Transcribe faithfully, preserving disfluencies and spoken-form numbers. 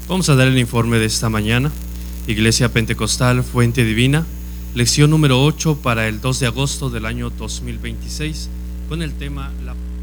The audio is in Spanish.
Vamos a dar el informe de esta mañana. Iglesia Pentecostal Fuente Divina, lección número ocho para el dos de agosto del año dos mil veintiséis, con el tema La